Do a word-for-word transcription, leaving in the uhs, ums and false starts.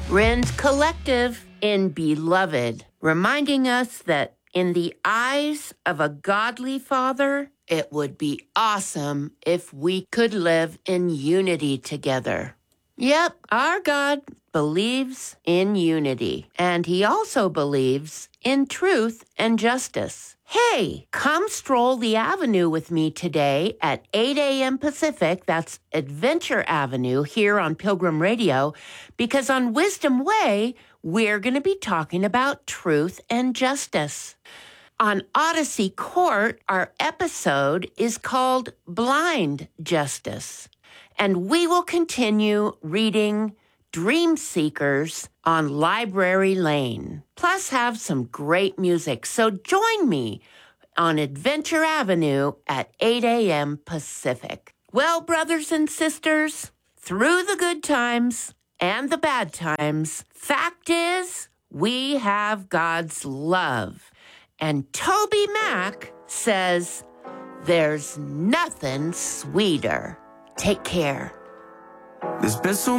Rins Collective in Beloved, reminding us that in the eyes of a godly father, it would be awesome if we could live in unity together. Yep, our God believes in unity, and he also believes in truth and justice. Hey, come stroll the avenue with me today at eight a.m. Pacific, that's Adventure Avenue here on Pilgrim Radio, because on Wisdom Way, we're going to be talking about truth and justice. On Odyssey Court, our episode is called Blind Justice, and we will continue reading Dream Seekers on Library Lane, plus have some great music. So join me on Adventure Avenue at eight a.m. Pacific. Well, brothers and sisters, through the good times and the bad times, fact is, we have God's love. And Toby Mac says, there's nothing sweeter. Take care. There's been so